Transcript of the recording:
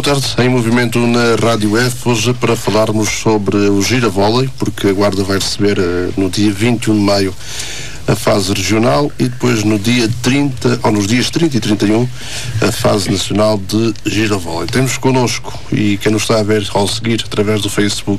tarde, em movimento na Rádio F, hoje para falarmos sobre o Giravólei, porque a Guarda vai receber no dia 21 de maio a fase regional e depois no dia 30, ou nos dias 30 e 31, a fase nacional de Giravólei. Temos connosco, e quem nos está a ver ao seguir através do Facebook